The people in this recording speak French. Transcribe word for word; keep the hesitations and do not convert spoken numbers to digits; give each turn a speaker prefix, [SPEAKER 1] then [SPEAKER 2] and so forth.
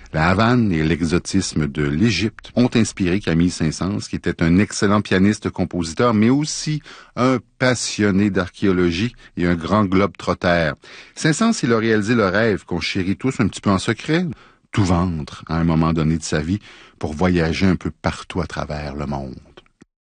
[SPEAKER 1] La Havane et l'exotisme de l'Égypte ont inspiré Camille Saint-Saëns, qui était un excellent pianiste-compositeur, mais aussi un passionné d'archéologie et un grand globe-trotter. Saint-Saëns, il a réalisé le rêve qu'on chérit tous un petit peu en secret, tout vendre à un moment donné de sa vie pour voyager un peu partout à travers le monde.